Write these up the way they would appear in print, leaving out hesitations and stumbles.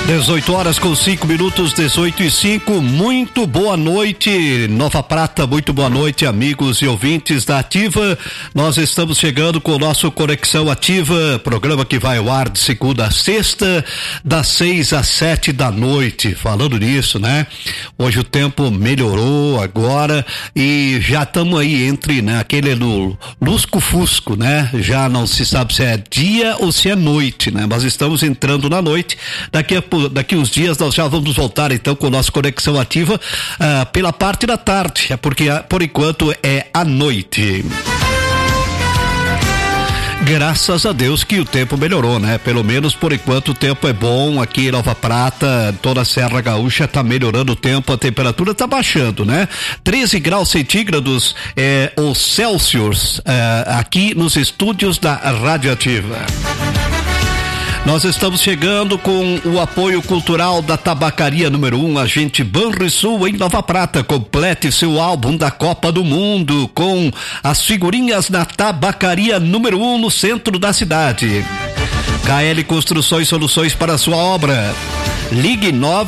18h05, 18h05. Muito boa noite, Nova Prata, muito boa noite, amigos e ouvintes da Ativa. Nós estamos chegando com o nosso Conexão Ativa, programa que vai ao ar de segunda a sexta, das 6 às 7 da noite. Falando nisso, né? Hoje o tempo melhorou agora e já estamos aí entre, né, aquele lusco-fusco, né? Já não se sabe se é dia ou se é noite, né? Mas estamos entrando na noite. Daqui uns dias nós já vamos voltar então com o nosso Conexão Ativa pela parte da tarde, porque por enquanto é à noite. Graças a Deus que o tempo melhorou, né? Pelo menos por enquanto o tempo é bom aqui em Nova Prata, toda a Serra Gaúcha tá melhorando o tempo, a temperatura tá baixando, né? 13 graus centígrados ou Celsius aqui nos estúdios da Rádio Ativa. Nós estamos chegando com o apoio cultural da Tabacaria número 1, Agente Banrisul em Nova Prata. Complete seu álbum da Copa do Mundo com as figurinhas na Tabacaria número 1 no centro da cidade. KL Construções Soluções para a sua obra. Ligue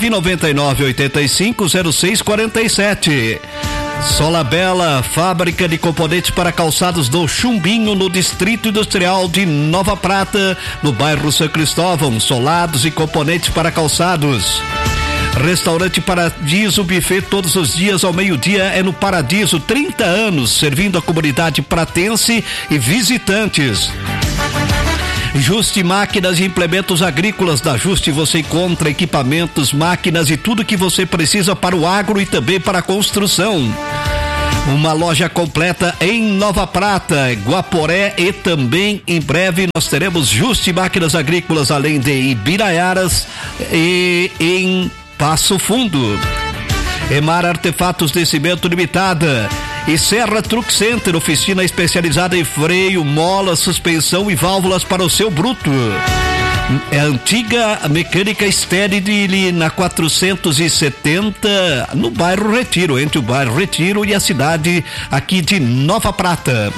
999-850647. Solabella, fábrica de componentes para calçados do Chumbinho, no Distrito Industrial de Nova Prata, no bairro São Cristóvão. Solados e componentes para calçados. Restaurante Paradiso, buffet todos os dias ao meio-dia é no Paradiso, 30 anos, servindo a comunidade pratense e visitantes. Juste Máquinas e Implementos Agrícolas. Da Juste você encontra equipamentos, máquinas e tudo que você precisa para o agro e também para a construção. Uma loja completa em Nova Prata, Guaporé e também em breve nós teremos Juste Máquinas Agrícolas, além de Ibiraiaras e em Passo Fundo. Emar Artefatos de Cimento Limitada e Serra Truck Center, oficina especializada em freio, mola, suspensão e válvulas para o seu bruto. É a antiga mecânica Steril na 470, no bairro Retiro, entre o bairro Retiro e a cidade aqui de Nova Prata.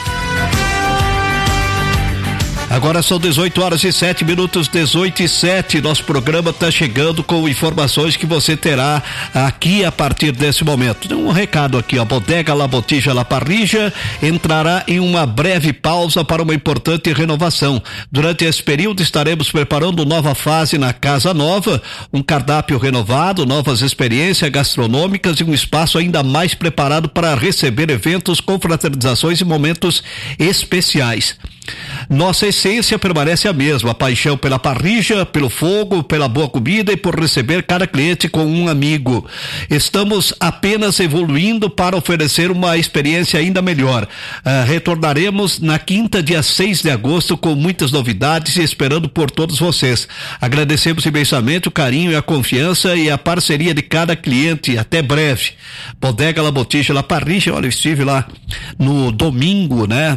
Agora são 18h07, 18h07. Nosso programa está chegando com informações que você terá aqui a partir desse momento. Tem um recado aqui, a Bodega La Botija La Parrilla entrará em uma breve pausa para uma importante renovação. Durante esse período estaremos preparando nova fase na Casa Nova, um cardápio renovado, novas experiências gastronômicas e um espaço ainda mais preparado para receber eventos, confraternizações e momentos especiais. Nossa essência permanece a mesma, a paixão pela parrilla, pelo fogo, pela boa comida e por receber cada cliente com um amigo. Estamos apenas evoluindo para oferecer uma experiência ainda melhor. Retornaremos na quinta, dia 6 de agosto, com muitas novidades e esperando por todos vocês. Agradecemos imensamente o carinho e a confiança e a parceria de cada cliente. Até breve. Bodega La Botija La Parrilla, olha, eu estive lá no domingo, né,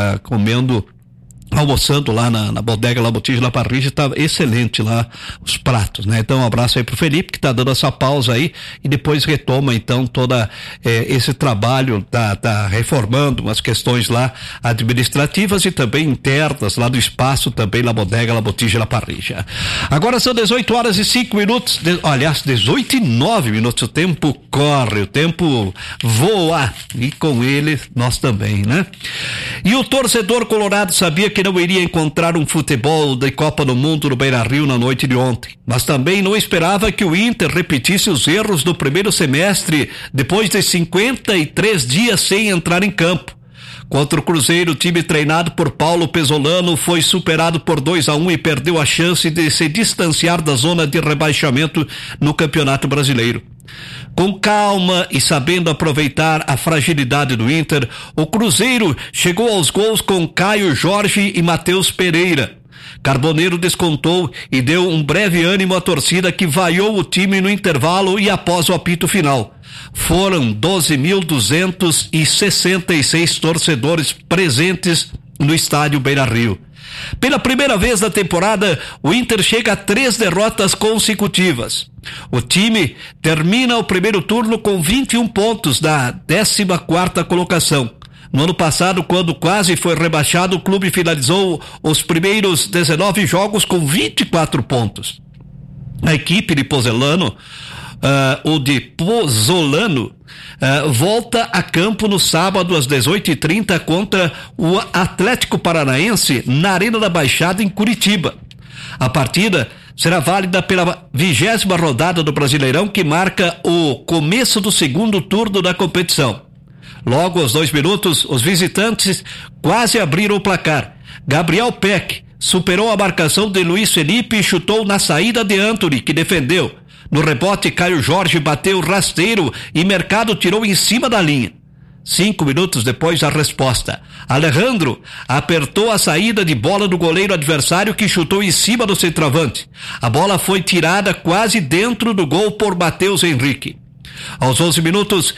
almoçando lá na Bodega La Botija La Parrilla, tá excelente lá os pratos, né? Então um abraço aí pro Felipe, que tá dando essa pausa aí e depois retoma então toda esse trabalho, tá reformando umas questões lá administrativas e também internas lá do espaço também na Bodega La Botija La Parrilla. Agora são 18h05, aliás, 18h09, o tempo corre, o tempo voa e com ele nós também, né? E o torcedor colorado sabia que não iria encontrar um futebol de Copa do Mundo no Beira-Rio na noite de ontem, mas também não esperava que o Inter repetisse os erros do primeiro semestre depois de 53 dias sem entrar em campo. Contra o Cruzeiro, o time treinado por Paulo Pesolano foi superado por 2-1 e perdeu a chance de se distanciar da zona de rebaixamento no Campeonato Brasileiro. Com calma e sabendo aproveitar a fragilidade do Inter, o Cruzeiro chegou aos gols com Caio Jorge e Matheus Pereira. Carboneiro descontou e deu um breve ânimo à torcida, que vaiou o time no intervalo e após o apito final. Foram 12.266 torcedores presentes no estádio Beira-Rio. Pela primeira vez na temporada, o Inter chega a 3 derrotas consecutivas. O time termina o primeiro turno com 21 pontos da 14ª colocação. No ano passado, quando quase foi rebaixado, o clube finalizou os primeiros 19 jogos com 24 pontos. A equipe de Pozzolano, volta a campo no sábado às 18h30 contra o Atlético Paranaense na Arena da Baixada em Curitiba. A partida será válida pela 20ª rodada do Brasileirão, que marca o começo do segundo turno da competição. Logo aos 2 minutos, os visitantes quase abriram o placar. Gabriel Peck superou a marcação de Luiz Felipe e chutou na saída de Antony, que defendeu. No rebote, Caio Jorge bateu rasteiro e Mercado tirou em cima da linha. 5 minutos depois, a resposta. Alejandro apertou a saída de bola do goleiro adversário, que chutou em cima do centroavante. A bola foi tirada quase dentro do gol por Matheus Henrique. Aos 11 minutos,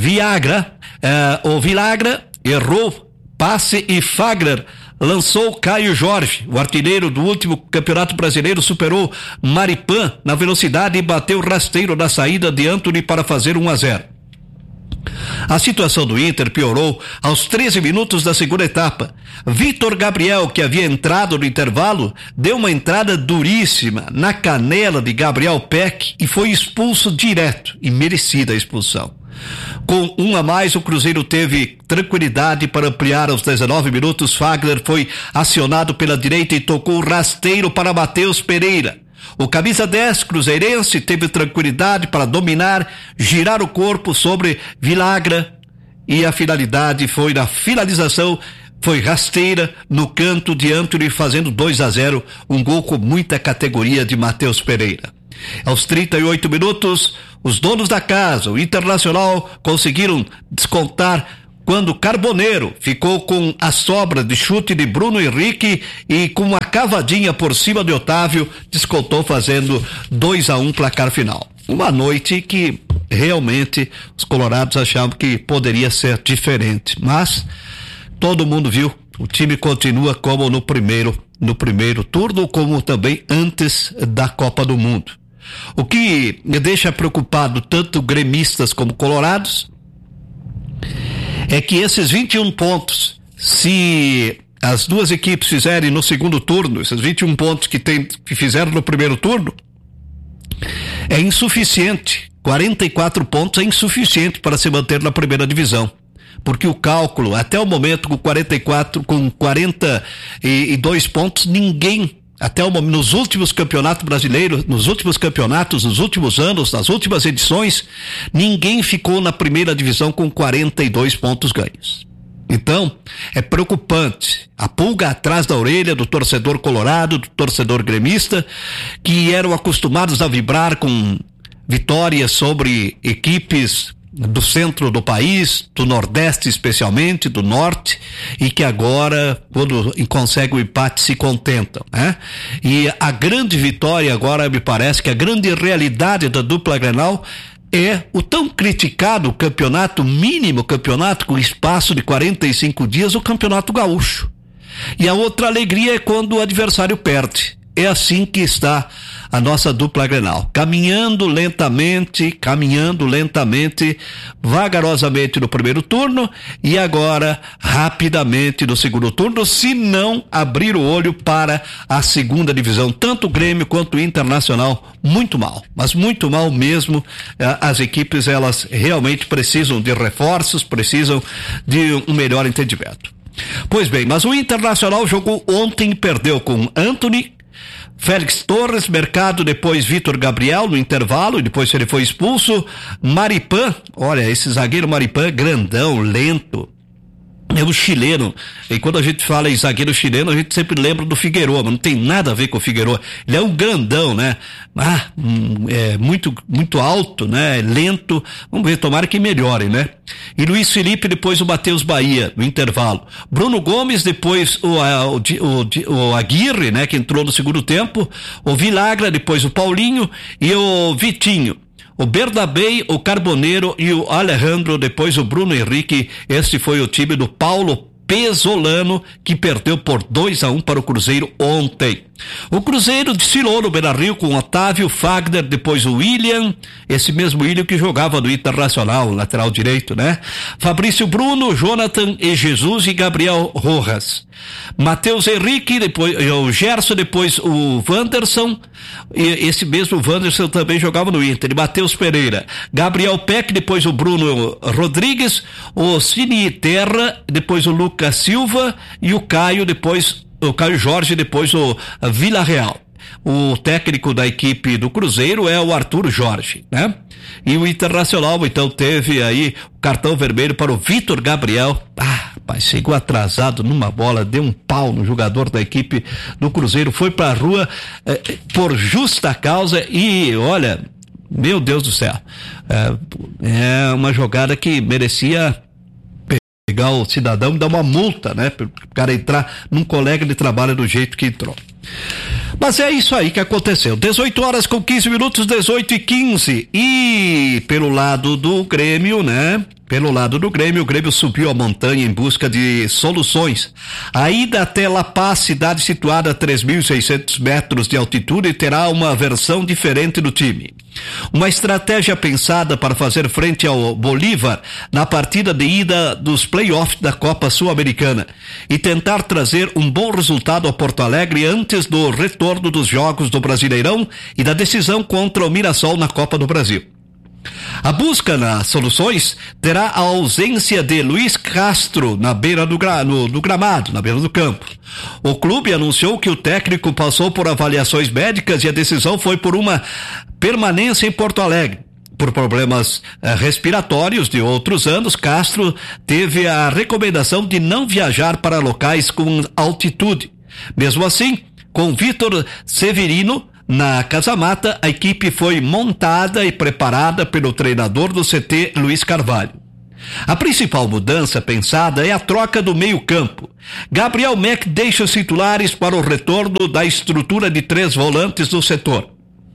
o Vilagra errou passe e Fagner lançou Caio Jorge. O artilheiro do último Campeonato Brasileiro superou Maripan na velocidade e bateu rasteiro na saída de Antony para fazer 1-0. A situação do Inter piorou aos 13 minutos da segunda etapa. Vitor Gabriel, que havia entrado no intervalo, deu uma entrada duríssima na canela de Gabriel Peck e foi expulso direto, e merecida a expulsão. Com 1 a mais, o Cruzeiro teve tranquilidade para ampliar aos 19 minutos. Fagner foi acionado pela direita e tocou rasteiro para Matheus Pereira. O camisa 10 cruzeirense teve tranquilidade para dominar, girar o corpo sobre Vilagra, e a finalidade foi na finalização, foi rasteira no canto de Antony, fazendo 2-0, um gol com muita categoria de Matheus Pereira. Aos 38 minutos, os donos da casa, o Internacional, conseguiram descontar quando Carboneiro ficou com a sobra de chute de Bruno Henrique e com uma cavadinha por cima de Otávio, descontou fazendo 2-1 placar final. Uma noite que realmente os colorados achavam que poderia ser diferente, mas todo mundo viu, o time continua como no primeiro turno, como também antes da Copa do Mundo. O que me deixa preocupado tanto gremistas como colorados é que esses 21 pontos, se as duas equipes fizerem no segundo turno, esses 21 pontos que fizeram no primeiro turno, é insuficiente. 44 pontos é insuficiente para se manter na primeira divisão. Porque o cálculo, até o momento, com 42 pontos, ninguém, nos últimos campeonatos brasileiros, nos últimos anos, nas últimas edições, ninguém ficou na primeira divisão com 42 pontos ganhos. Então, é preocupante. A pulga atrás da orelha do torcedor colorado, do torcedor gremista, que eram acostumados a vibrar com vitórias sobre equipes do centro do país, do Nordeste especialmente, do Norte, e que agora, quando conseguem o empate, se contentam, né? E a grande vitória agora, me parece que a grande realidade da dupla Grenal é o tão criticado campeonato com espaço de 45 dias, o Campeonato Gaúcho. E a outra alegria é quando o adversário perde. É assim que está a nossa dupla Grenal, caminhando lentamente, vagarosamente no primeiro turno e agora rapidamente no segundo turno, se não abrir o olho para a segunda divisão. Tanto o Grêmio quanto o Internacional, muito mal, mas muito mal mesmo. As equipes, elas realmente precisam de reforços, precisam de um melhor entendimento. Pois bem, mas o Internacional jogou ontem e perdeu com Antony, Félix Torres, Mercado, depois Vitor Gabriel no intervalo, e depois ele foi expulso. Maripan, olha, esse zagueiro Maripan, grandão, lento, é um chileno, e quando a gente fala em zagueiro chileno, a gente sempre lembra do Figueroa, mas não tem nada a ver com o Figueroa. Ele é um grandão, né? Muito alto, né? Lento. Vamos ver, tomara que melhore, né? E Luiz Felipe, depois o Matheus Bahia, no intervalo. Bruno Gomes, depois o Aguirre, né? Que entrou no segundo tempo. O Vilagra, depois o Paulinho e o Vitinho. O Bernabei, o Carboneiro e o Alejandro, depois o Bruno Henrique. Este foi o time do Paulo Pezzolano, que perdeu por 2-1 para o Cruzeiro ontem. O Cruzeiro desfilou no Beira-Rio com Otávio, Fagner, depois o William, esse mesmo William que jogava no Internacional, lateral direito, né? Fabrício Bruno, Jonathan e Jesus e Gabriel Rojas. Matheus Henrique, depois o Gerson, depois o Wanderson, e esse mesmo Wanderson também jogava no Inter, e Matheus Pereira. Gabriel Peck, depois o Bruno Rodrigues, o Cine Terra, depois o Lucas Silva e o Caio, depois o Caio Jorge, depois o Vila Real. O técnico da equipe do Cruzeiro é o Arthur Jorge, né? E o Internacional, então, teve aí o cartão vermelho para o Vitor Gabriel. Rapaz, chegou atrasado numa bola, deu um pau no jogador da equipe do Cruzeiro, foi pra rua por justa causa e, olha, meu Deus do céu, é uma jogada que merecia pegar o cidadão e dar uma multa, né? Para o cara entrar num colega de trabalho do jeito que entrou. Mas é isso aí que aconteceu. 18 horas com 15 minutos, 18:15. E pelo lado do Grêmio, né? Pelo lado do Grêmio, o Grêmio subiu a montanha em busca de soluções. A ida até La Paz, cidade situada a 3.600 metros de altitude, terá uma versão diferente do time. Uma estratégia pensada para fazer frente ao Bolívar na partida de ida dos playoffs da Copa Sul-Americana e tentar trazer um bom resultado a Porto Alegre antes do retorno dos jogos do Brasileirão e da decisão contra o Mirassol na Copa do Brasil. A busca nas soluções terá a ausência de Luiz Castro na beira do gramado, na beira do campo. O clube anunciou que o técnico passou por avaliações médicas e a decisão foi por uma permanência em Porto Alegre. Por problemas respiratórios de outros anos, Castro teve a recomendação de não viajar para locais com altitude. Mesmo assim, com Vitor Severino na Casa Mata, a equipe foi montada e preparada pelo treinador do CT, Luiz Carvalho. A principal mudança pensada é a troca do meio-campo. Gabriel Meck deixa os titulares para o retorno da estrutura de 3 volantes do setor.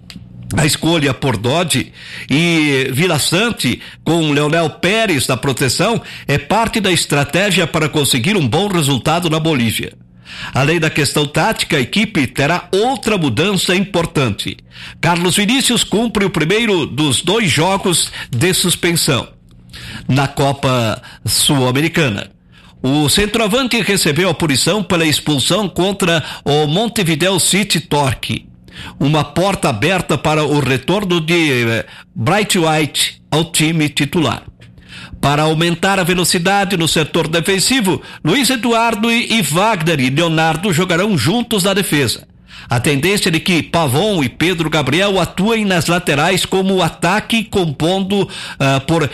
A escolha por Dodge e Vila Sante com Leonel Pérez na proteção é parte da estratégia para conseguir um bom resultado na Bolívia. Além da questão tática, a equipe terá outra mudança importante. Carlos Vinícius cumpre o primeiro dos 2 jogos de suspensão na Copa Sul-Americana. O centroavante recebeu a punição pela expulsão contra o Montevideo City Torque. Uma porta aberta para o retorno de Bright White ao time titular. Para aumentar a velocidade no setor defensivo, Luiz Eduardo e Wagner e Leonardo jogarão juntos na defesa. A tendência é de que Pavon e Pedro Gabriel atuem nas laterais como ataque, compondo por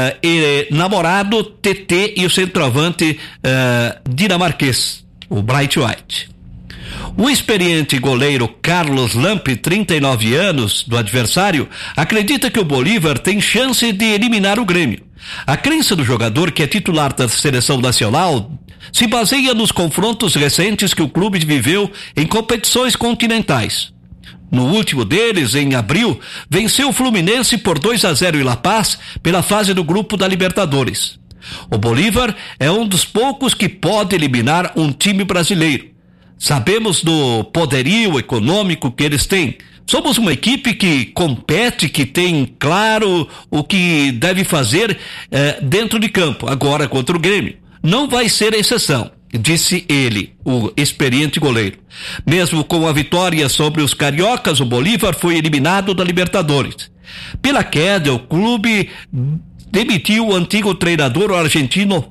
Namorado, TT e o centroavante dinamarquês, o Bright White. O experiente goleiro Carlos Lampe, 39 anos, do adversário, acredita que o Bolívar tem chance de eliminar o Grêmio. A crença do jogador, que é titular da seleção nacional, se baseia nos confrontos recentes que o clube viveu em competições continentais. No último deles, em abril, venceu o Fluminense por 2-0 em La Paz pela fase do grupo da Libertadores. O Bolívar é um dos poucos que pode eliminar um time brasileiro. Sabemos do poderio econômico que eles têm. Somos uma equipe que compete, que tem claro o que deve fazer dentro de campo. Agora, contra o Grêmio, não vai ser exceção, disse ele, o experiente goleiro. Mesmo com a vitória sobre os cariocas, o Bolívar foi eliminado da Libertadores. Pela queda, o clube demitiu o antigo treinador argentino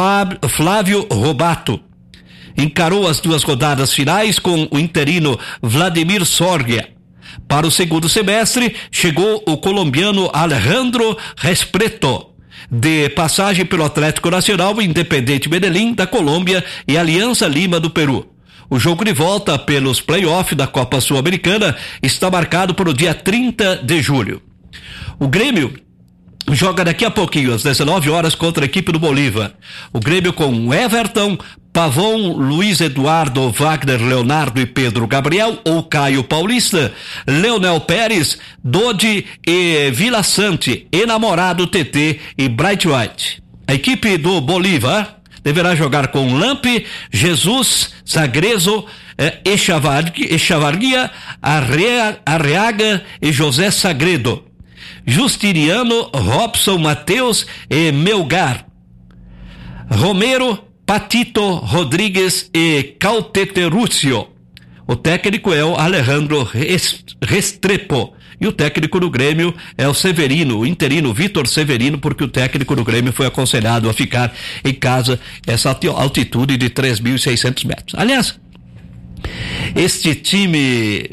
Flávio Robato. Encarou as 2 rodadas finais com o interino Vladimir Sorgia. Para o segundo semestre, chegou o colombiano Alejandro Respreto, de passagem pelo Atlético Nacional, Independente Medellín da Colômbia e Alianza Lima do Peru. O jogo de volta pelos playoffs da Copa Sul-Americana está marcado para o dia 30 de julho. O Grêmio joga daqui a pouquinho, às 19 horas, contra a equipe do Bolívar. O Grêmio com Everton, Pavon, Luiz Eduardo, Wagner, Leonardo e Pedro Gabriel, ou Caio Paulista, Leonel Pérez, Dodi e Vila Sante, Enamorado, TT e Bright White. A equipe do Bolívar deverá jogar com Lampe, Jesus, Sagrezo, Echavarria, Arreaga e José Sagredo. Justiniano, Robson, Mateus e Melgar. Romero, Patito, Rodrigues e Cauteterúcio. O técnico é o Alejandro Restrepo. E o técnico do Grêmio é o Severino, o interino Vitor Severino, porque o técnico do Grêmio foi aconselhado a ficar em casa essa altitude de 3.600 metros. Aliás, este time,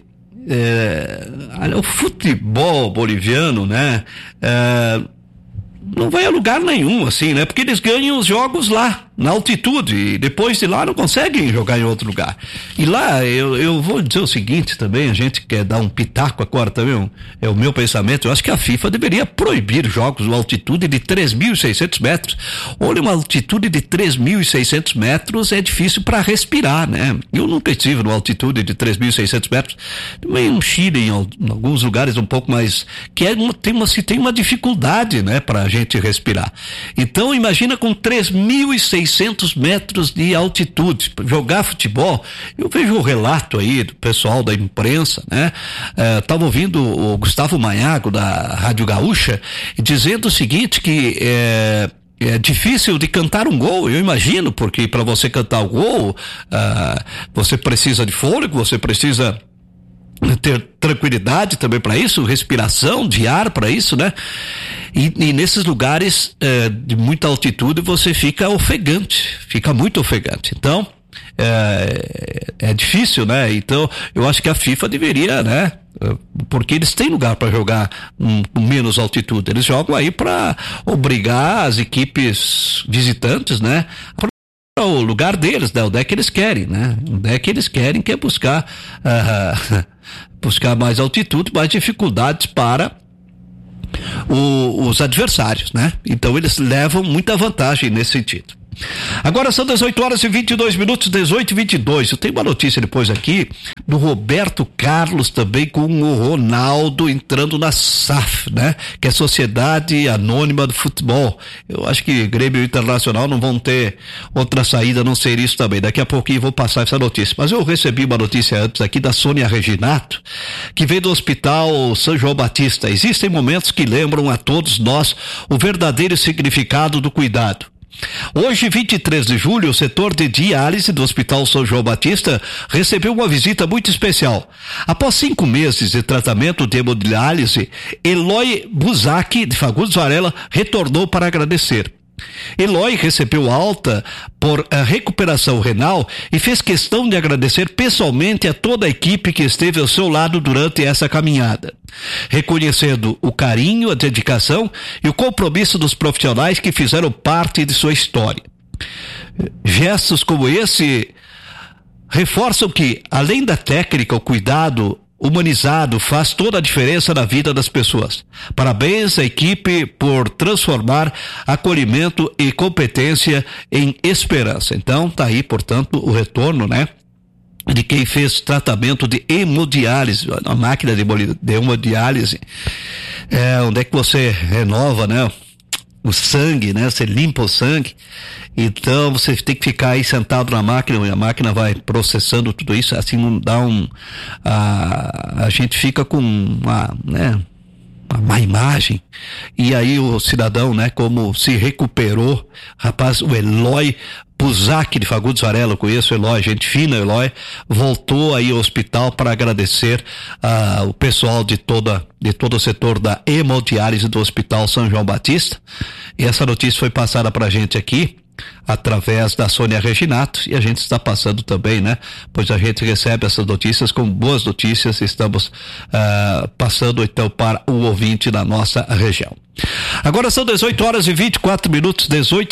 o futebol boliviano, né? Não vai a lugar nenhum, assim, né? Porque eles ganham os jogos lá, na altitude, e depois de lá não conseguem jogar em outro lugar. E lá, eu vou dizer o seguinte também, a gente quer dar um pitaco agora também, é o meu pensamento, eu acho que a FIFA deveria proibir jogos de altitude de 3.600 metros. Olha, uma altitude de 3.600 metros é difícil para respirar, né? Eu nunca estive numa altitude de 3.600 metros, também no Chile, em alguns lugares um pouco mais, que tem uma dificuldade, né, pra gente respirar. Então, imagina com 3.600 metros de altitude, jogar futebol. Eu vejo o relato aí do pessoal da imprensa, né? Tava ouvindo o Gustavo Maiago da Rádio Gaúcha dizendo o seguinte, que é difícil de cantar um gol, eu imagino, porque para você cantar o gol, você precisa de fôlego, você precisa ter tranquilidade também para isso, respiração de ar para isso, né? E nesses lugares de muita altitude você fica ofegante, fica muito ofegante. Então, é difícil, né? Então, eu acho que a FIFA deveria, né? Porque eles têm lugar para jogar com menos altitude. Eles jogam aí para obrigar as equipes visitantes, né? Para o lugar deles, né? Onde é que eles querem, né? Onde é que eles querem, que é buscar mais altitude, mais dificuldades para os adversários, né? Então eles levam muita vantagem nesse sentido. Agora são 18h22, 18h22. Eu tenho uma notícia depois aqui do Roberto Carlos também com o Ronaldo entrando na SAF, né? Que é a Sociedade Anônima do Futebol. Eu acho que Grêmio Internacional não vão ter outra saída a não ser isso também. Daqui a pouquinho vou passar essa notícia. Mas eu recebi uma notícia antes aqui da Sônia Reginato, que veio do Hospital São João Batista. Existem momentos que lembram a todos nós o verdadeiro significado do cuidado. Hoje, 23 de julho, o setor de diálise do Hospital São João Batista recebeu uma visita muito especial. Após 5 meses de tratamento de hemodiálise, Eloy Buzac, de Fagundes Varela, retornou para agradecer. Eloy recebeu alta por recuperação renal e fez questão de agradecer pessoalmente a toda a equipe que esteve ao seu lado durante essa caminhada, reconhecendo o carinho, a dedicação e o compromisso dos profissionais que fizeram parte de sua história. Gestos como esse reforçam que, além da técnica, o cuidado humanizado faz toda a diferença na vida das pessoas. Parabéns à equipe por transformar acolhimento e competência em esperança. Então, tá aí, portanto, o retorno, né? De quem fez tratamento de hemodiálise, a máquina de hemodiálise, onde é que você renova, né? O sangue, né? Você limpa o sangue, então você tem que ficar aí sentado na máquina e a máquina vai processando tudo isso, assim não dá a gente fica com uma má imagem, e aí o cidadão, né, como se recuperou, rapaz, o Eloy Buzac de Fagundes Varela, eu conheço o Eloy, gente fina, Eloy, voltou aí ao hospital para agradecer o pessoal de todo o setor da hemodiálise do Hospital São João Batista, e essa notícia foi passada pra gente aqui, através da Sônia Reginato, e a gente está passando também, né? Pois a gente recebe essas notícias como boas notícias, estamos passando então para o ouvinte da nossa região. Agora são 18h24,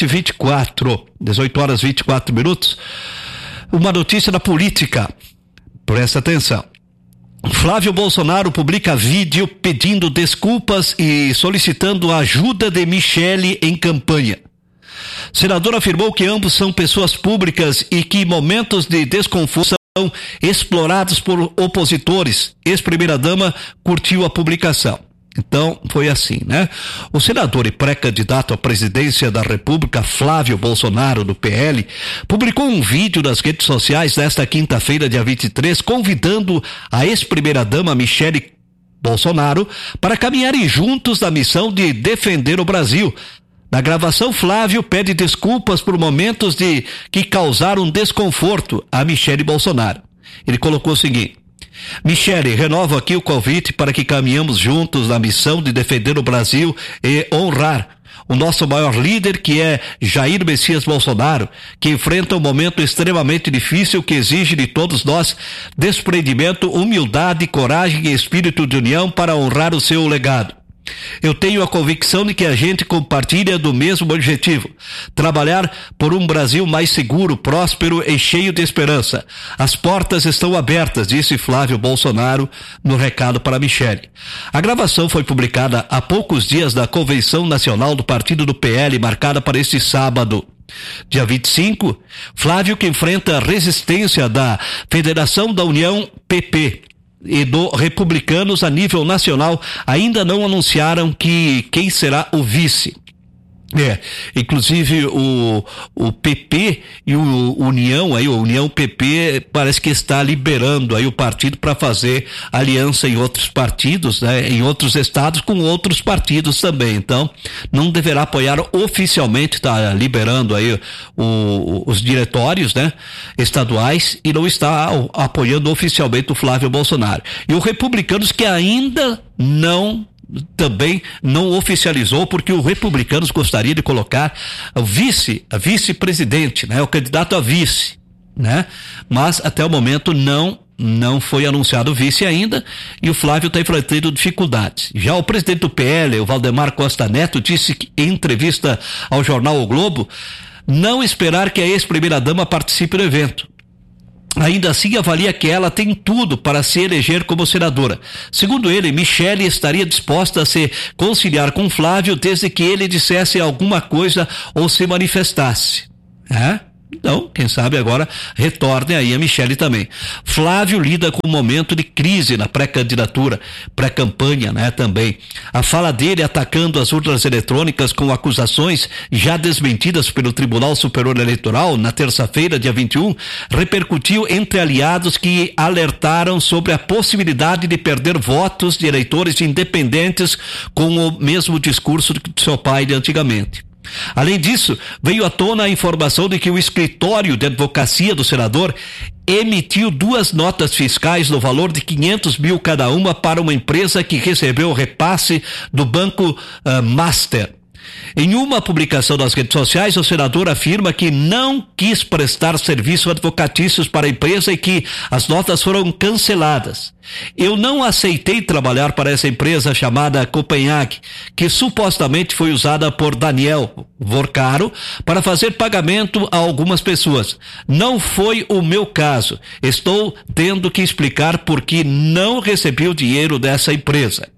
18 horas e 24 minutos. Uma notícia da política, presta atenção. Flávio Bolsonaro publica vídeo pedindo desculpas e solicitando a ajuda de Michele em campanha. O senador afirmou que ambos são pessoas públicas e que momentos de desconforto são explorados por opositores. Ex-primeira-dama curtiu a publicação. Então, foi assim, né? O senador e pré-candidato à presidência da República, Flávio Bolsonaro, do PL, publicou um vídeo nas redes sociais nesta quinta-feira, dia 23, convidando a ex-primeira-dama Michele Bolsonaro para caminharem juntos na missão de defender o Brasil. Na gravação, Flávio pede desculpas por momentos que causaram desconforto a Michele Bolsonaro. Ele colocou o seguinte: Michele, renovo aqui o convite para que caminhamos juntos na missão de defender o Brasil e honrar o nosso maior líder, que é Jair Messias Bolsonaro, que enfrenta um momento extremamente difícil que exige de todos nós desprendimento, humildade, coragem e espírito de união para honrar o seu legado. Eu tenho a convicção de que a gente compartilha do mesmo objetivo: trabalhar por um Brasil mais seguro, próspero e cheio de esperança. As portas estão abertas, disse Flávio Bolsonaro no recado para Michele. A gravação foi publicada há poucos dias da Convenção Nacional do Partido do PL, marcada para este sábado. Dia 25, Flávio, que enfrenta a resistência da Federação da União PP e do Republicanos a nível nacional, ainda não anunciaram quem será o vice. Inclusive o PP e o União PP parece que está liberando aí o partido para fazer aliança em outros partidos, né, em outros estados com outros partidos também. Então, não deverá apoiar oficialmente, está liberando aí os diretórios, né, estaduais, e não está apoiando oficialmente o Flávio Bolsonaro. E o Republicanos, que ainda também não oficializou, porque o Republicanos gostaria de colocar a vice-presidente, né, o candidato a vice, né, mas até o momento não foi anunciado o vice ainda, e o Flávio está enfrentando dificuldades. Já o presidente do PL, o Valdemar Costa Neto, disse que, em entrevista ao jornal O Globo, não esperar que a ex-primeira-dama participe do evento. Ainda assim, avalia que ela tem tudo para se eleger como senadora. Segundo ele, Michele estaria disposta a se conciliar com Flávio desde que ele dissesse alguma coisa ou se manifestasse. Então, quem sabe agora retorne aí a Michele também. Flávio lida com um momento de crise na pré-campanha, né, também. A fala dele atacando as urnas eletrônicas com acusações já desmentidas pelo Tribunal Superior Eleitoral na terça-feira, dia 21, repercutiu entre aliados que alertaram sobre a possibilidade de perder votos de eleitores independentes com o mesmo discurso do seu pai de antigamente. Além disso, veio à tona a informação de que o escritório de advocacia do senador emitiu 2 notas fiscais no valor de 500 mil cada uma para uma empresa que recebeu repasse do Banco Master. Em uma publicação nas redes sociais, o senador afirma que não quis prestar serviços advocatícios para a empresa e que as notas foram canceladas. Eu não aceitei trabalhar para essa empresa chamada Copenhague, que supostamente foi usada por Daniel Vorcaro para fazer pagamento a algumas pessoas. Não foi o meu caso. Estou tendo que explicar por que não recebi o dinheiro dessa empresa.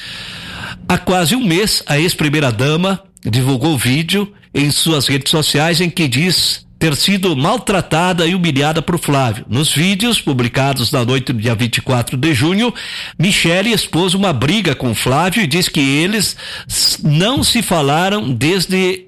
Há quase um mês, a ex-primeira-dama divulgou vídeo em suas redes sociais em que diz ter sido maltratada e humilhada por Flávio. Nos vídeos publicados na noite do dia 24 de junho, Michele expôs uma briga com Flávio e diz que eles não se falaram desde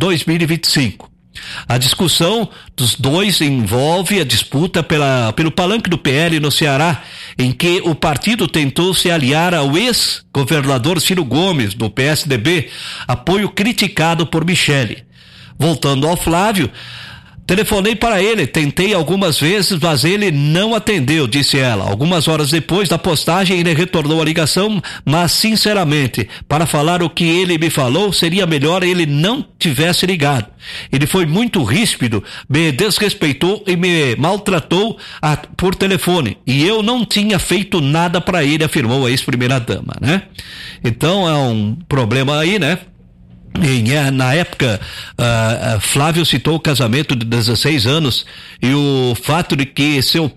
2025. A discussão dos dois envolve a disputa pelo palanque do PL no Ceará, em que o partido tentou se aliar ao ex-governador Ciro Gomes, do PSDB, apoio criticado por Michele. Voltando ao Flávio, telefonei para ele, tentei algumas vezes, mas ele não atendeu, disse ela. Algumas horas depois da postagem, ele retornou a ligação, mas sinceramente, para falar o que ele me falou, seria melhor ele não tivesse ligado. Ele foi muito ríspido, me desrespeitou e me maltratou por telefone. E eu não tinha feito nada para ele, afirmou a ex-primeira-dama, né? Então é um problema aí, né? Na época, Flávio citou o casamento de 16 anos e o fato de que ser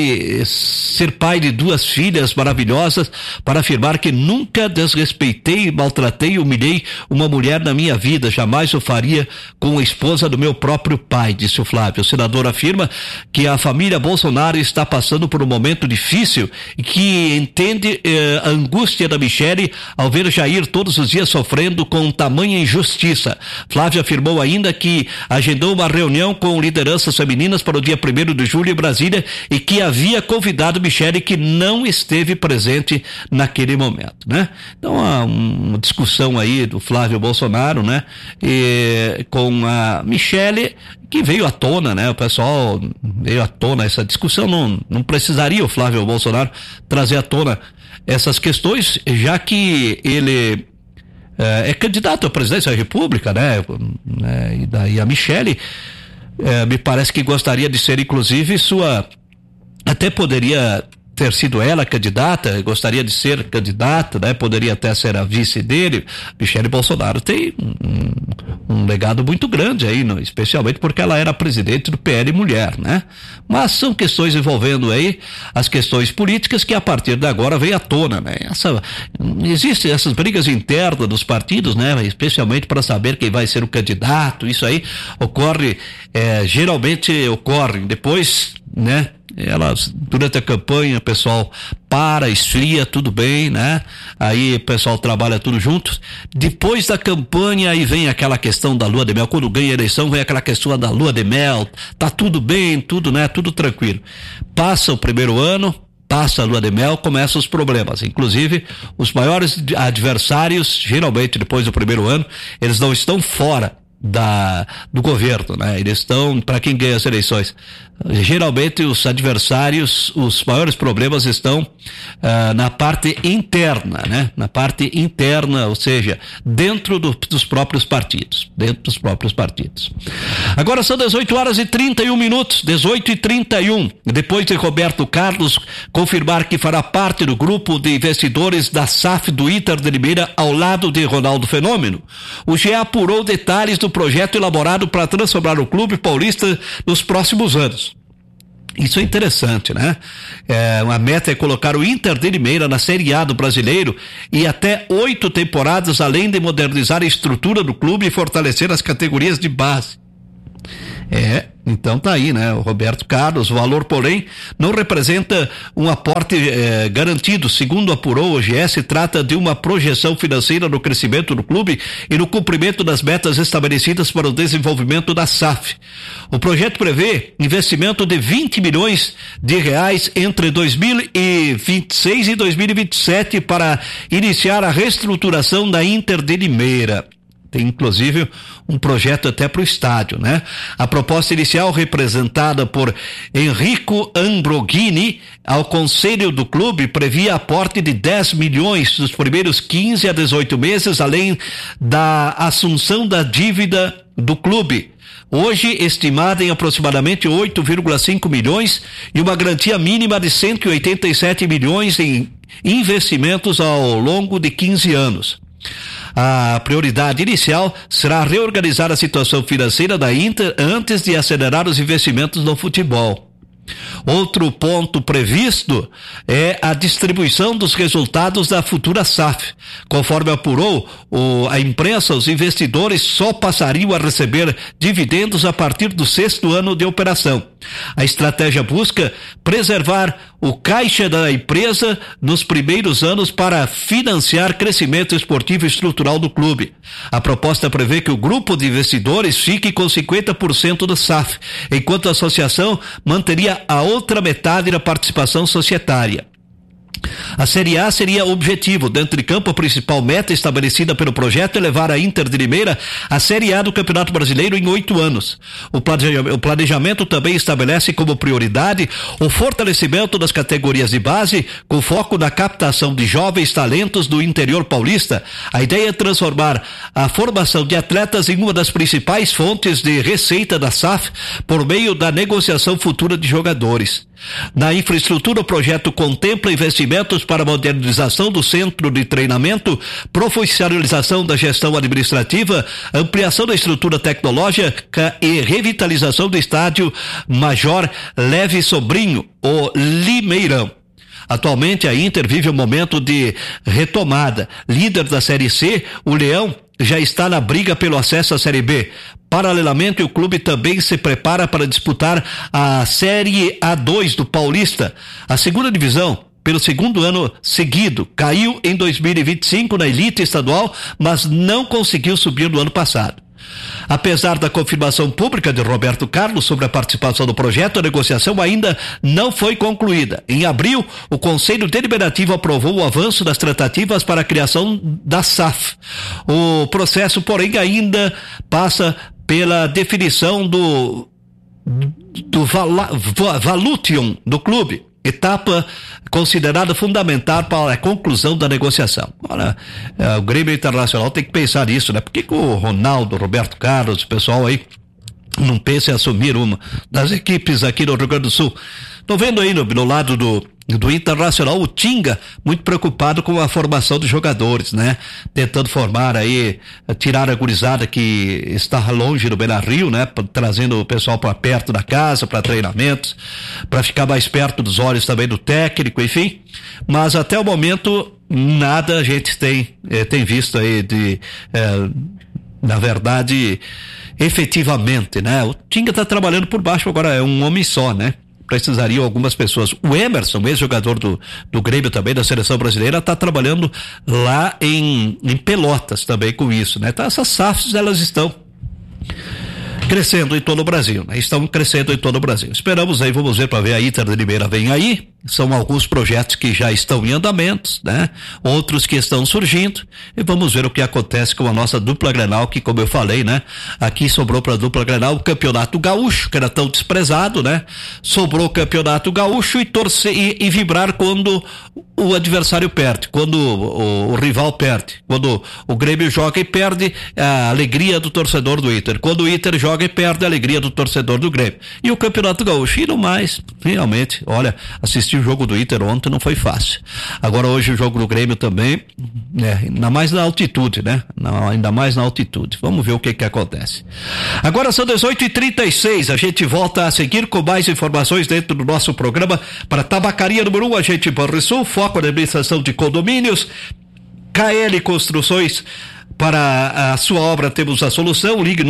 pai de 2 filhas maravilhosas, para afirmar que nunca desrespeitei, maltratei e humilhei uma mulher na minha vida, jamais o faria com a esposa do meu próprio pai, disse o Flávio. O senador afirma que a família Bolsonaro está passando por um momento difícil e que entende a angústia da Michele ao ver Jair todos os dias sofrendo com tamanha injustiça. Flávio afirmou ainda que agendou uma reunião com lideranças femininas para o dia 1º de julho em Brasília e que havia convidado Michele, que não esteve presente naquele momento, né? Então há uma discussão aí do Flávio Bolsonaro, né? Com a Michele, que veio à tona, né? O pessoal veio à tona essa discussão, não precisaria o Flávio Bolsonaro trazer à tona essas questões, já que ele é candidato à presidência da República, né? E daí a Michele me parece que gostaria de ser, inclusive, até poderia ter sido ela candidata, gostaria de ser candidata, né? Poderia até ser a vice dele. Michele Bolsonaro tem um legado muito grande aí, especialmente porque ela era presidente do PL Mulher, né? Mas são questões envolvendo aí as questões políticas que a partir de agora vem à tona, né? Existem essas brigas internas dos partidos, né? Especialmente para saber quem vai ser o candidato. Isso aí geralmente ocorre depois, né? Durante a campanha, o pessoal esfria, tudo bem, né? Aí o pessoal trabalha tudo junto. Depois da campanha, aí vem aquela questão da lua de mel. Quando ganha a eleição, vem aquela questão da lua de mel. Tá tudo bem, tudo, né? Tudo tranquilo. Passa o primeiro ano, passa a lua de mel, começam os problemas. Inclusive, os maiores adversários, geralmente depois do primeiro ano, eles não estão fora do governo, né? Eles estão, para quem ganha as eleições, geralmente os adversários, os maiores problemas estão na parte interna, né? Na parte interna, ou seja, dentro dos próprios partidos, Agora são 18h31, 18h31, depois de Roberto Carlos confirmar que fará parte do grupo de investidores da SAF do Inter de Limeira ao lado de Ronaldo Fenômeno, o GE apurou detalhes do projeto elaborado para transformar o clube paulista nos próximos anos. Isso é interessante, né? Uma meta é colocar o Inter de Limeira na Série A do Brasileiro e até 8 temporadas, além de modernizar a estrutura do clube e fortalecer as categorias de base. Então tá aí, né? O Roberto Carlos, o valor, porém, não representa um aporte garantido. Segundo apurou o GE, se trata de uma projeção financeira no crescimento do clube e no cumprimento das metas estabelecidas para o desenvolvimento da SAF. O projeto prevê investimento de 20 milhões de reais entre 2026 e 2027 para iniciar a reestruturação da Inter de Limeira. Tem inclusive um projeto até para o estádio, né? A proposta inicial, representada por Enrico Ambroghini ao conselho do clube, previa aporte de 10 milhões nos primeiros 15 a 18 meses, além da assunção da dívida do clube, hoje estimada em aproximadamente 8,5 milhões e uma garantia mínima de 187 milhões em investimentos ao longo de 15 anos. A prioridade inicial será reorganizar a situação financeira da Inter antes de acelerar os investimentos no futebol. Outro ponto previsto é a distribuição dos resultados da futura SAF. Conforme apurou a imprensa, os investidores só passariam a receber dividendos a partir do 6º ano de operação. A estratégia busca preservar o caixa da empresa nos primeiros anos para financiar crescimento esportivo e estrutural do clube. A proposta prevê que o grupo de investidores fique com 50% do SAF, enquanto a associação manteria a outra metade da participação societária. A Série A seria o objetivo. Dentro de campo, a principal meta estabelecida pelo projeto é levar a Inter de Limeira à Série A do Campeonato Brasileiro em 8 anos. O planejamento também estabelece como prioridade o fortalecimento das categorias de base, com foco na captação de jovens talentos do interior paulista. A ideia é transformar a formação de atletas em uma das principais fontes de receita da SAF por meio da negociação futura de jogadores. Na infraestrutura, o projeto contempla investimentos para modernização do centro de treinamento, profissionalização da gestão administrativa, ampliação da estrutura tecnológica e revitalização do estádio Major Leve Sobrinho, o Limeirão. Atualmente, a Inter vive um momento de retomada. Líder da Série C, o Leão já está na briga pelo acesso à Série B. Paralelamente, o clube também se prepara para disputar a Série A2 do Paulista. A segunda divisão, pelo segundo ano seguido, caiu em 2025 na elite estadual, mas não conseguiu subir no ano passado. Apesar da confirmação pública de Roberto Carlos sobre a participação do projeto, a negociação ainda não foi concluída. Em abril, o Conselho Deliberativo aprovou o avanço das tratativas para a criação da SAF. O processo, porém, ainda passa pela definição do Valution do clube, etapa considerada fundamental para a conclusão da negociação. Olha, o Grêmio Internacional tem que pensar nisso, né? Por que o Ronaldo, Roberto Carlos, o pessoal aí não pensa em assumir uma das equipes aqui no Rio Grande do Sul? Tô vendo aí no lado do Internacional, o Tinga, muito preocupado com a formação dos jogadores, né? Tentando formar aí, tirar a gurizada que está longe do Beira-Rio, né? Trazendo o pessoal para perto da casa, para treinamentos, para ficar mais perto dos olhos também do técnico, enfim. Mas até o momento, nada a gente tem visto aí na verdade, efetivamente, né? O Tinga tá trabalhando por baixo, agora é um homem só, né? Precisariam algumas pessoas. O Emerson, ex-jogador do Grêmio também, da seleção brasileira, está trabalhando lá em Pelotas também com isso, né? Então essas SAFs, elas estão crescendo em todo o Brasil, né? Estão crescendo em todo o Brasil. Esperamos aí, vamos ver para ver a Inter de Limeira vem aí. São alguns projetos que já estão em andamentos, né? Outros que estão surgindo, e vamos ver o que acontece com a nossa dupla Grenal, que, como eu falei, né? Aqui sobrou para a dupla Grenal o Campeonato Gaúcho, que era tão desprezado, né? Sobrou o Campeonato Gaúcho e torcer e vibrar quando o adversário perde, quando o rival perde, quando o Grêmio joga e perde, a alegria do torcedor do Inter, quando o Inter joga e perde, a alegria do torcedor do Grêmio. E o Campeonato Gaúcho, e no mais, realmente, olha, assistir o jogo do Inter ontem não foi fácil. Agora hoje o jogo do Grêmio também, ainda mais na altitude, né? Ainda mais na altitude. Vamos ver o que acontece. Agora são 18h36, a gente volta a seguir com mais informações dentro do nosso programa para Tabacaria número 1, Agente Banrisul, foco na administração de condomínios, KL Construções. Para a sua obra temos a solução, ligue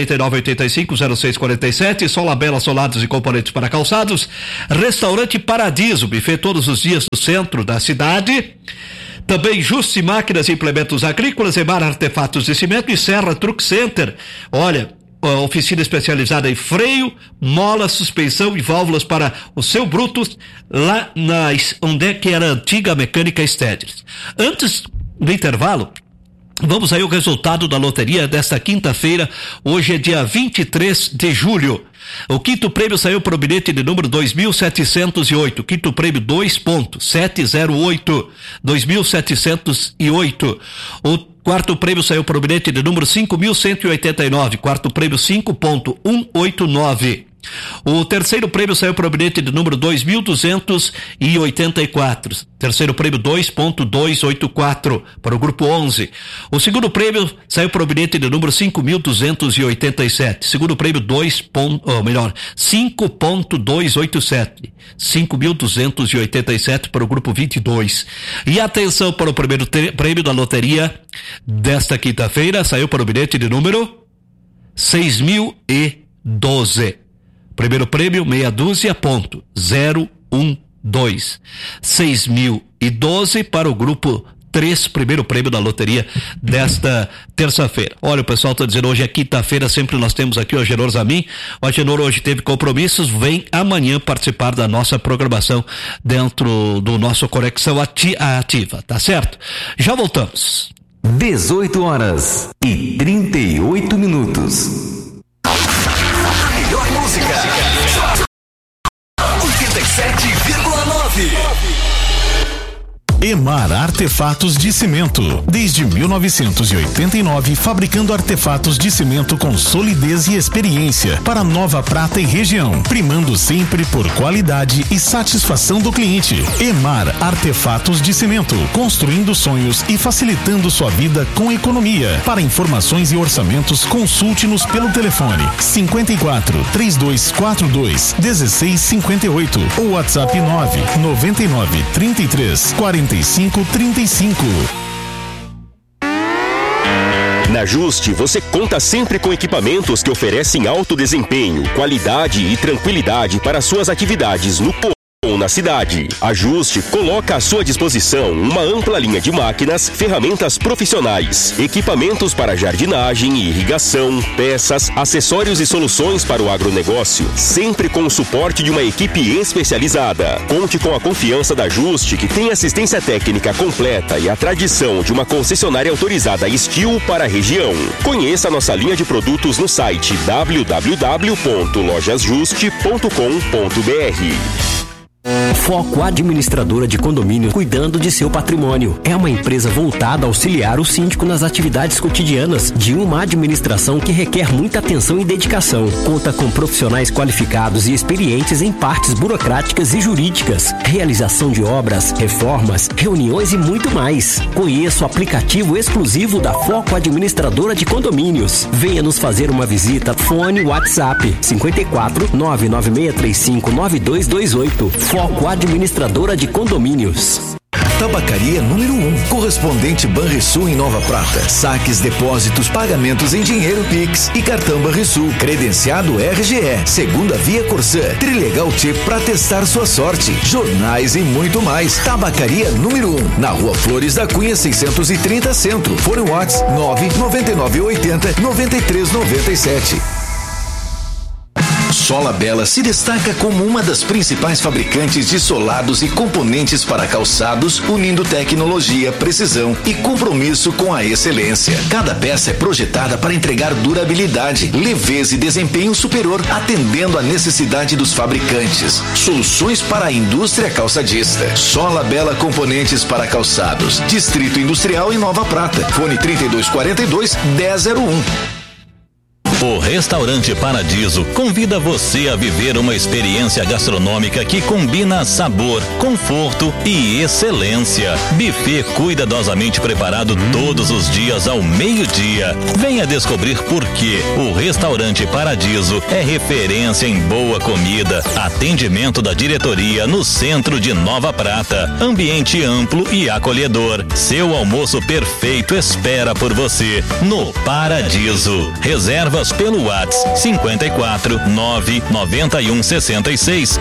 999-85-0647, Solabela Solados e Componentes para Calçados, Restaurante Paradiso, buffet todos os dias no centro da cidade, também Juste Máquinas e Implementos Agrícolas, Emar Artefatos de Cimento e Serra Truck Center. Olha, oficina especializada em freio, mola, suspensão e válvulas para o seu Brutus, lá onde é que era a antiga Mecânica Stedley. Antes do intervalo, vamos aí o resultado da loteria desta quinta-feira. Hoje é dia 23 de julho. O quinto prêmio saiu para o bilhete de número 2.708. Quinto prêmio 2.708. 2.708. O quarto prêmio saiu para o bilhete de número 5.189. Quarto prêmio 5.189. O terceiro prêmio saiu para o bilhete de número 2.284. Terceiro prêmio 2.284 para o grupo 11. O segundo prêmio saiu para o bilhete de número 5.287. Segundo prêmio 5.287. 5.287 para o grupo 22. E atenção para o primeiro prêmio da loteria desta quinta-feira, saiu para o bilhete de número 6.012. Primeiro prêmio, meia dúzia, ponto, 012. 6.012 para o grupo 3, primeiro prêmio da loteria desta terça-feira. Olha, o pessoal está dizendo, hoje é quinta-feira, sempre nós temos aqui o Agenor Zamin. O Agenor hoje teve compromissos, vem amanhã participar da nossa programação dentro do nosso Conexão Ativa, tá certo? Já voltamos. 18h38. Melhor música 87,9. EMAR Artefatos de Cimento. Desde 1989, fabricando artefatos de cimento com solidez e experiência para Nova Prata e região, primando sempre por qualidade e satisfação do cliente. EMAR Artefatos de Cimento, construindo sonhos e facilitando sua vida com economia. Para informações e orçamentos, consulte-nos pelo telefone 54 3242 1658 ou WhatsApp 999 33 45 35. Na Juste, você conta sempre com equipamentos que oferecem alto desempenho, qualidade e tranquilidade para suas atividades no ou na cidade. A Juste coloca à sua disposição uma ampla linha de máquinas, ferramentas profissionais, equipamentos para jardinagem e irrigação, peças, acessórios e soluções para o agronegócio, sempre com o suporte de uma equipe especializada. Conte com a confiança da Juste, que tem assistência técnica completa e a tradição de uma concessionária autorizada Estil para a região. Conheça a nossa linha de produtos no site www.lojasjuste.com.br. Foco Administradora de Condomínio, cuidando de seu patrimônio. É uma empresa voltada a auxiliar o síndico nas atividades cotidianas de uma administração que requer muita atenção e dedicação. Conta com profissionais qualificados e experientes em partes burocráticas e jurídicas, realização de obras, reformas, reuniões e muito mais. Conheça o aplicativo exclusivo da Foco Administradora de Condomínios. Venha nos fazer uma visita. Fone WhatsApp 54 99635 9228. Foco Administradora de Condomínios. Tabacaria número 1, correspondente Banrisul em Nova Prata. Saques, depósitos, pagamentos em dinheiro Pix e cartão Banrisul. Credenciado RGE, segunda via Corsã, Trilegal T para testar sua sorte. Jornais e muito mais. Tabacaria número 1, na Rua Flores da Cunha 630 Centro. Fone WhatsApp 99980 9397. Sola Bela se destaca como uma das principais fabricantes de solados e componentes para calçados, unindo tecnologia, precisão e compromisso com a excelência. Cada peça é projetada para entregar durabilidade, leveza e desempenho superior, atendendo à necessidade dos fabricantes. Soluções para a indústria calçadista. Sola Bela Componentes para Calçados. Distrito Industrial em Nova Prata. Fone 3242 1001. O Restaurante Paradiso convida você a viver uma experiência gastronômica que combina sabor, conforto e excelência. Buffet cuidadosamente preparado todos os dias ao meio-dia. Venha descobrir por que o Restaurante Paradiso é referência em boa comida, atendimento da diretoria no centro de Nova Prata, ambiente amplo e acolhedor. Seu almoço perfeito espera por você no Paradiso. Reservas pelo WhatsApp 54 991 66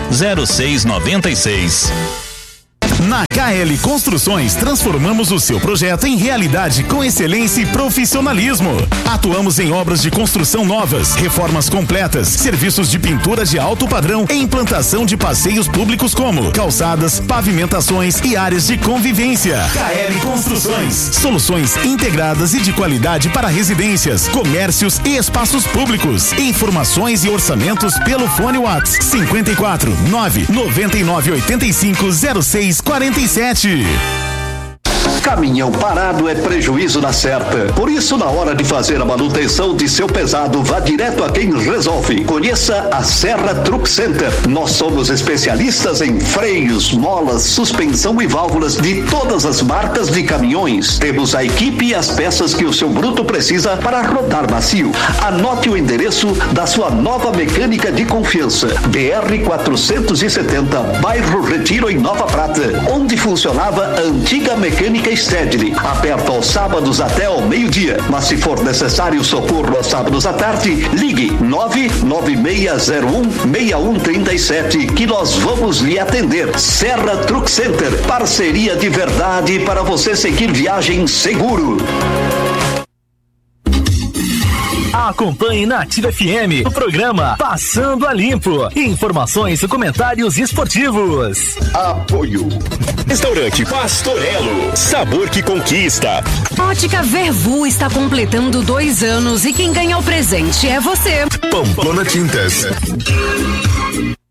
0696. Na KL Construções, transformamos o seu projeto em realidade com excelência e profissionalismo. Atuamos em obras de construção novas, reformas completas, serviços de pintura de alto padrão e implantação de passeios públicos como calçadas, pavimentações e áreas de convivência. KL Construções, soluções integradas e de qualidade para residências, comércios e espaços públicos. Informações e orçamentos pelo fone WhatsApp 54 999 85 06 47. Caminhão parado é prejuízo na certa. Por isso, na hora de fazer a manutenção de seu pesado, vá direto a quem resolve. Conheça a Serra Truck Center. Nós somos especialistas em freios, molas, suspensão e válvulas de todas as marcas de caminhões. Temos a equipe e as peças que o seu bruto precisa para rodar macio. Anote o endereço da sua nova mecânica de confiança. BR 470, bairro Retiro, em Nova Prata, onde funcionava a antiga mecânica Stedley, aberto aos sábados até ao meio-dia. Mas se for necessário socorro aos sábados à tarde, ligue 99601-6137 que nós vamos lhe atender. Serra Truck Center, parceria de verdade para você seguir viagem seguro. Acompanhe na Ativa FM o programa Passando a Limpo. Informações e comentários esportivos. Apoio. Restaurante Pastorello. Sabor que conquista. Ótica Vervu está completando 2 anos e quem ganha o presente é você. Pamplona Tintas.